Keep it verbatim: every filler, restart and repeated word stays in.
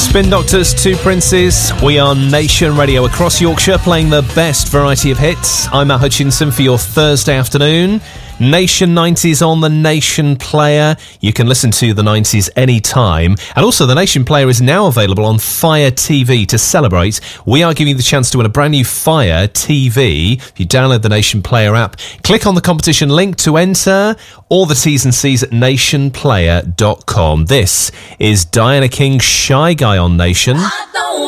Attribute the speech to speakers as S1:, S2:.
S1: Spin Doctors, Two Princes. We are Nation Radio across Yorkshire, playing the best variety of hits. I'm Matt Hutchinson for your Thursday afternoon. Nation nineties on the Nation Player. You can listen to the nineties anytime. And also, the Nation Player is now available on Fire T V. To celebrate, we are giving you the chance to win a brand new Fire T V. If you download the Nation Player app, click on the competition link to enter. All the T's and C's at nation player dot com. This is Diana King's Shy Guy on Nation.